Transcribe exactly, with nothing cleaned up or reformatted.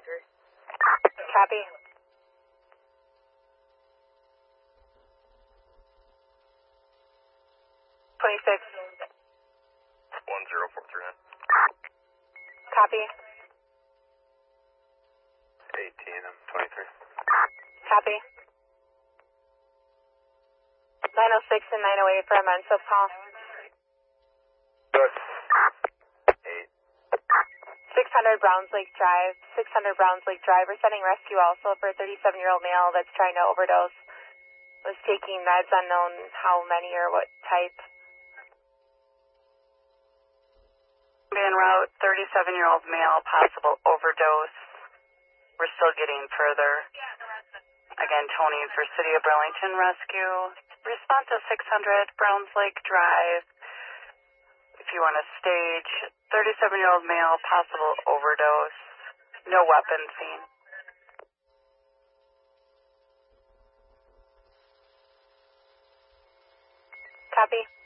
Copy. twenty-six. one zero four three nine. Copy. eighteen, I'm twenty-three. Copy. nine oh six and nine oh eight for a men's sub call. Good. eight. six hundred Browns Lake Drive. six hundred Browns Lake Drive. We're sending rescue also for a thirty-seven-year-old male that's trying to overdose. Was taking meds unknown how many or what type. En route, thirty-seven-year-old male, possible overdose. We're still getting further. Again, Tony for City of Burlington Rescue. Response to six hundred Browns Lake Drive. If you want to stage, thirty-seven-year-old male, possible overdose. No weapon seen. Copy.